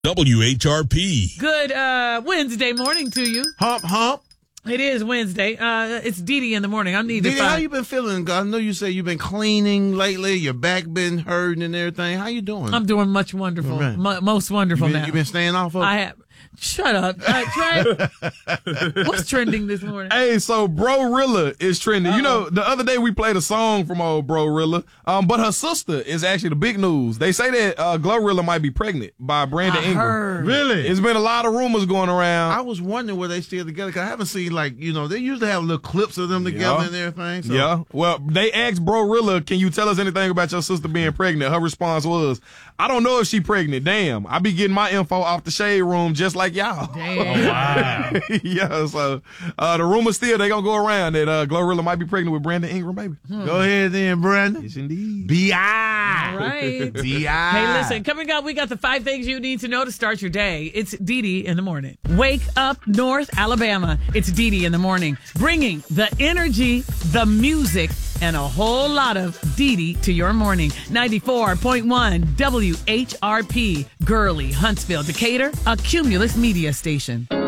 WHRP. Good Wednesday morning to you. Hump, hump. It is Wednesday. It's Dee in the morning. I need to Didi, find. how you been feeling? I know you say you've been cleaning lately. Your back been hurting and everything. How you doing? I'm doing much wonderful. Right. Most wonderful now. You been staying off of? I have. Shut up. Trey. What's trending this morning? Hey, so Bro-Rilla is trending. Uh-oh. You know, the other day we played a song from old Bro-Rilla, but her sister is actually the big news. They say that Glorilla might be pregnant by Brandon Ingram. Heard. Really? It's been a lot of rumors going around. I was wondering were they still together because I haven't seen they usually have little clips of them together and everything. So. Yeah. Well, they asked Bro-Rilla, can you tell us anything about your sister being pregnant? Her response was, I don't know if she pregnant. Damn. I be getting my info off the shade room just like y'all. Damn. Oh, wow. Yeah, so the rumors still, they gonna go around that Glorilla might be pregnant with Brandon Ingram, baby. Go ahead then, Brandon. Yes, indeed. B.I. All right. B.I. Hey, listen, coming up, we got the 5 things you need to know to start your day. It's Dee in the morning. Wake up, North Alabama. It's Dee in the morning, bringing the energy, the music, and a whole lot of Dee to your morning. 94.1 WHRP, Gurley, Huntsville, Decatur, a Cumulus media station.